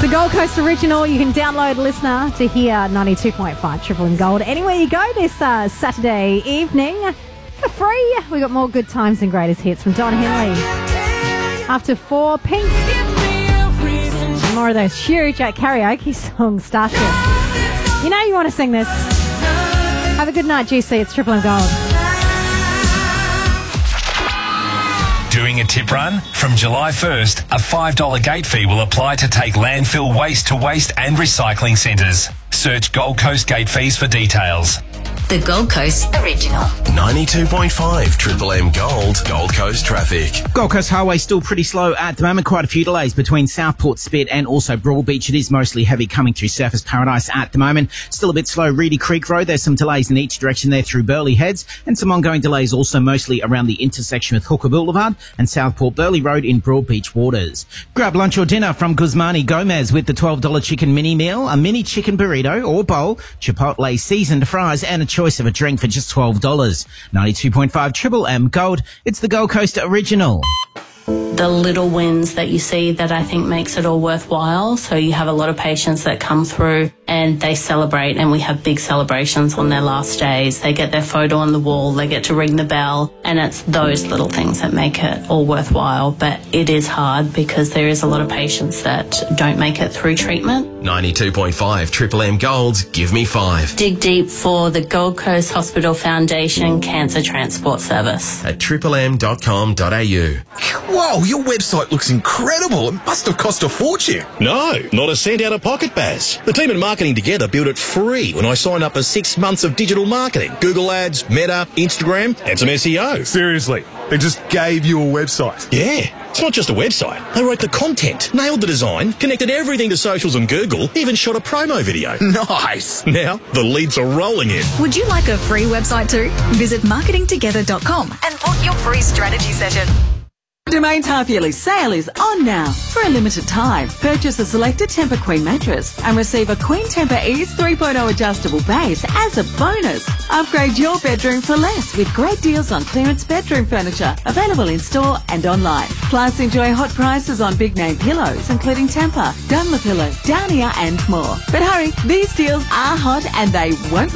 a Gold Coast original. You can download Listener to hear 92.5 Triple M Gold anywhere you go this Saturday evening for free. We got more good times and greatest hits from Don Henley. After 4, Pink. More of those huge karaoke songs, Starship. You know you want to sing this. Have a good night, GC. It's Triple M Gold. Doing a tip run? From July 1st, a $5 gate fee will apply to take landfill waste to waste and recycling centres. Search Gold Coast gate fees for details. The Gold Coast Original. 92.5 Triple M Gold, Gold Coast traffic. Gold Coast Highway still pretty slow at the moment. Quite a few delays between Southport Spit and also Broadbeach. It is mostly heavy coming through Surfers Paradise at the moment. Still a bit slow Reedy Creek Road. There's some delays in each direction there through Burleigh Heads, and some ongoing delays also mostly around the intersection with Hooker Boulevard and Southport Burleigh Road in Broadbeach Waters. Grab lunch or dinner from Guzmani Gomez with the $12 chicken mini meal, a mini chicken burrito or bowl, Chipotle seasoned fries, and a choice of a drink for just $12. 92.5 Triple M Gold. It's the Gold Coast Original. The little wins that you see that I think makes it all worthwhile. So you have a lot of patients that come through and they celebrate, and we have big celebrations on their last days. They get their photo on the wall, they get to ring the bell, and it's those little things that make it all worthwhile. But it is hard because there is a lot of patients that don't make it through treatment. 92.5 Triple M Gold's Give Me 5. Dig deep for the Gold Coast Hospital Foundation Cancer Transport Service At triplem.com.au. Whoa, your website looks incredible. It must have cost a fortune. No, not a cent out of pocket, Baz. The team at Marketing Together built it free when I signed up for 6 months of digital marketing. Google Ads, Meta, Instagram, and some SEO. Seriously, they just gave you a website. Yeah, it's not just a website. They wrote the content, nailed the design, connected everything to socials and Google, even shot a promo video. Nice. Now, the leads are rolling in. Would you like a free website too? Visit marketingtogether.com and book your free strategy session. Domain's half-yearly sale is on now. For a limited time, purchase a selected Tempur Queen mattress and receive a Queen Tempur Ease 3.0 adjustable base as a bonus. Upgrade your bedroom for less with great deals on clearance bedroom furniture available in store and online. Plus, enjoy hot prices on big-name pillows, including Tempur, Dunlopillow, Downier and more. But hurry, these deals are hot and they won't